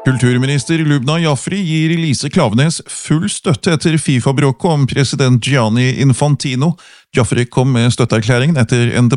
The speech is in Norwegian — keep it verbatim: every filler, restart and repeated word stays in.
Kulturminister Lubna Jafri gir Lise Klaveness full støtte etter FIFA-bråket om president Gianni Infantino. Jafri kom med støtteerklæringen etter en debatt